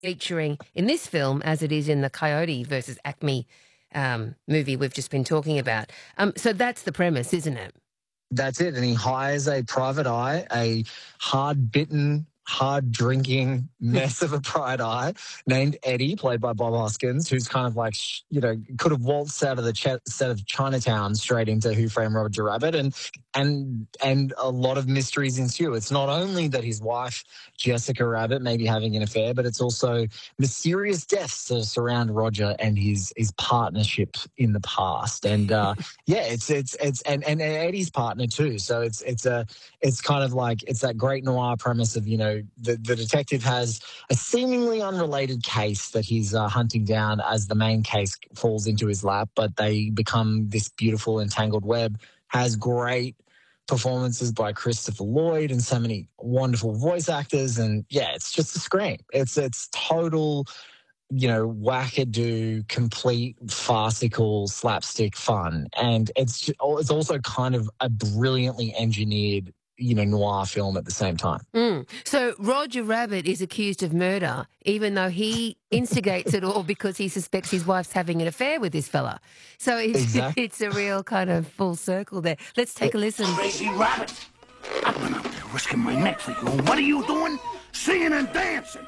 featuring in this film as it is in the Coyote versus Acme movie we've just been talking about. So that's the premise, isn't it? That's it. And he hires a private eye, a hard-bitten, hard-drinking mess of a private eye named Eddie, played by Bob Hoskins, who's kind of like, could have waltzed out of the set of Chinatown straight into Who Framed Roger Rabbit. And a lot of mysteries ensue. It's not only that his wife, Jessica Rabbit, may be having an affair, but it's also mysterious deaths that surround Roger and his partnership in the past. And and Eddie's partner too. So it's kind of like, it's that great noir premise of, the detective has a seemingly unrelated case that he's hunting down as the main case falls into his lap, but they become this beautiful entangled web. Has great performances by Christopher Lloyd and so many wonderful voice actors. And yeah, it's just a scream. It's total, wackadoo, complete farcical slapstick fun. And it's also kind of a brilliantly engineered, noir film at the same time. So Roger Rabbit is accused of murder, even though he instigates it all because he suspects his wife's having an affair with this fella. So it's a real kind of full circle there. Let's take a listen. Crazy Rabbit, I've been up there risking my neck for you. And what are you doing? Singing and dancing.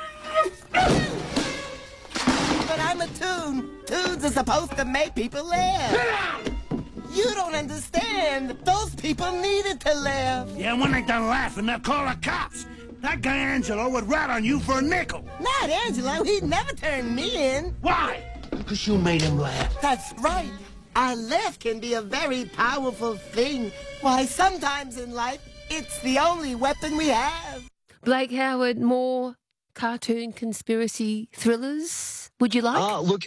But I'm a tune. Tunes are supposed to make people laugh. You don't understand. Those people needed to laugh. Yeah, when they done laughing, they'll call the cops. That guy Angelo would rat on you for a nickel. Not Angelo. He'd never turn me in. Why? Because you made him laugh. That's right. Our laugh can be a very powerful thing. Why, sometimes in life, it's the only weapon we have. Blake Howard, more cartoon conspiracy thrillers, would you like? Look,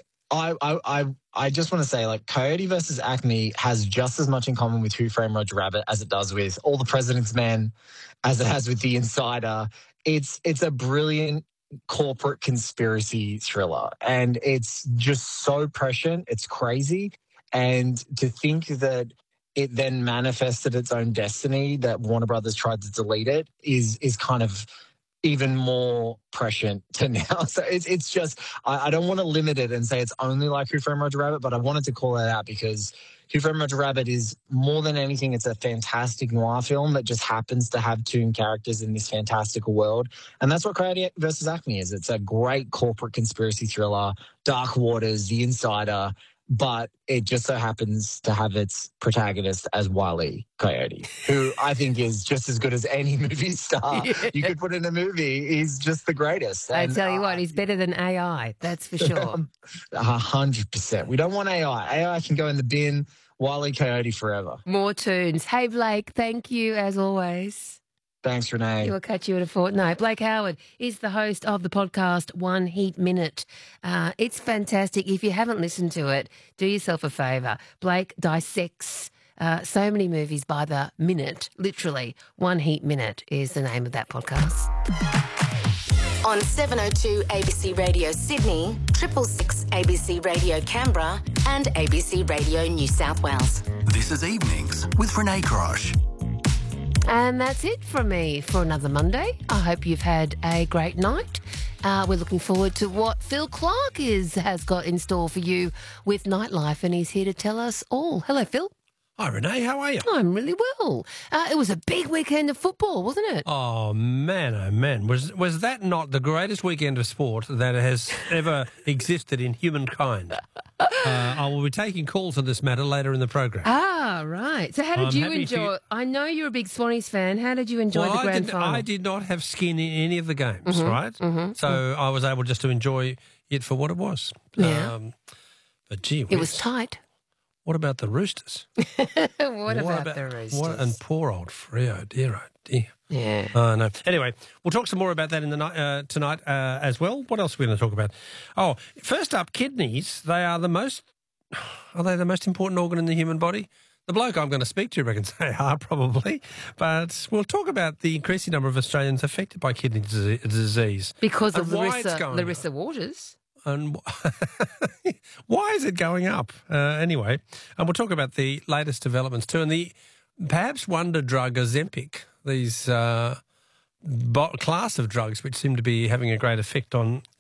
I just want to say, like, Coyote versus Acme has just as much in common with Who Framed Roger Rabbit as it does with All the President's Men, as it has with The Insider. It's a brilliant corporate conspiracy thriller, and it's just so prescient. It's crazy. And to think that it then manifested its own destiny, that Warner Brothers tried to delete it, is kind of even more prescient to now. So it's just, I don't want to limit it and say it's only like Who Framed Roger Rabbit, but I wanted to call that out because Who Framed Roger Rabbit is more than anything, it's a fantastic noir film that just happens to have toon characters in this fantastical world. And that's what Coyote versus Acme is. It's a great corporate conspiracy thriller, Dark Waters, The Insider, but it just so happens to have its protagonist as Wile E. Coyote, who I think is just as good as any movie star you could put in a movie. He's just the greatest. I tell you what, he's better than AI, that's for sure. 100%. We don't want AI. AI can go in the bin. Wile E. Coyote forever. More tunes. Hey, Blake, thank you as always. Thanks, Renee. We'll catch you in a fortnight. Blake Howard is the host of the podcast One Heat Minute. It's fantastic. If you haven't listened to it, do yourself a favour. Blake dissects so many movies by the minute, literally. One Heat Minute is the name of that podcast. On 702 ABC Radio Sydney, 666 ABC Radio Canberra and ABC Radio New South Wales. This is Evenings with Renee Krosh. And that's it from me for another Monday. I hope you've had a great night. We're looking forward to what Phil Clark has got in store for you with Nightlife, and he's here to tell us all. Hello, Phil. Hi, Renee. How are you? I'm really well. It was a big weekend of football, wasn't it? Oh, man. Was that not the greatest weekend of sport that has ever existed in humankind? I will be taking calls on this matter later in the program. Ah, right. So how did you enjoy? I know you're a big Swannies fan. How did you enjoy the grand final? I did not have skin in any of the games, right? So I was able just to enjoy it for what it was. Yeah. But gee whiz. It was tight. What about the Roosters? What about the Roosters? And poor old Freo, dear, oh dear. Yeah. No. Anyway, we'll talk some more about that in the night tonight as well. What else are we going to talk about? Oh, first up, kidneys. Are they the most important organ in the human body? The bloke I'm going to speak to reckons they are, probably. But we'll talk about the increasing number of Australians affected by kidney disease. Because of Larissa Waters. And why is it going up? Anyway, and we'll talk about the latest developments too. And the perhaps wonder drug Ozempic, these class of drugs which seem to be having a great effect on